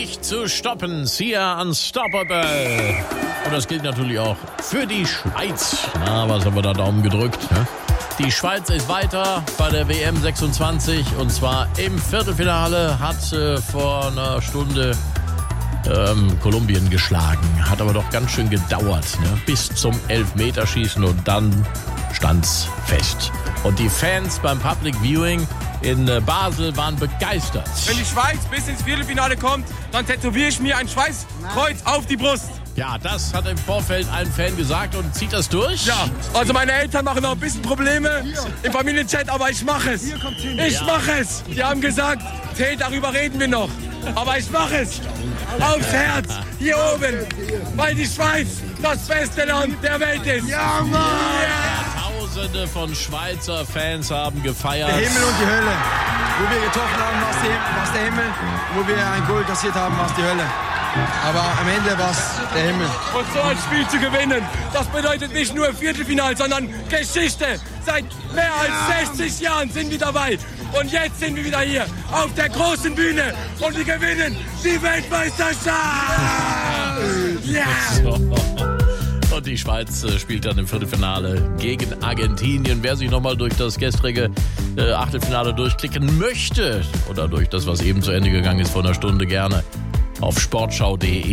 nicht zu stoppen. Sia Unstoppable. Und das gilt natürlich auch für die Schweiz. Na, was haben wir da Daumen gedrückt? Ne? Die Schweiz ist weiter bei der WM 26 und zwar im Viertelfinale, hat vor einer Stunde Kolumbien geschlagen. Hat aber doch ganz schön gedauert, ne? Bis zum Elfmeterschießen und dann stand's fest. Und die Fans beim Public Viewing in Basel waren begeistert. Wenn die Schweiz bis ins Viertelfinale kommt, dann tätowiere ich mir ein Schweißkreuz auf die Brust. Ja, das hat im Vorfeld ein Fan gesagt und zieht das durch? Ja, also meine Eltern machen noch ein bisschen Probleme im Familienchat, aber ich mache es. Ich mache es. Die haben gesagt, Tee, darüber reden wir noch. Aber ich mache es. Aufs Herz, hier oben, weil die Schweiz das beste Land der Welt ist. Ja, Mann! Ja, Tausende von Schweizer Fans haben gefeiert. Der Himmel und die Hölle. Wo wir getroffen haben, war es der Himmel. Wo wir ein Goal kassiert haben, war es die Hölle. Aber am Ende war es der Himmel. Und so ein Spiel zu gewinnen, das bedeutet nicht nur Viertelfinale, sondern Geschichte. Seit mehr als 60 Jahren sind wir dabei. Und jetzt sind wir wieder hier auf der großen Bühne und wir gewinnen die Weltmeisterschaft. Ja! So. Und die Schweiz spielt dann im Viertelfinale gegen Argentinien. Wer sich nochmal durch das gestrige Achtelfinale durchklicken möchte oder durch das, was eben zu Ende gegangen ist vor einer Stunde, gerne auf sportschau.de.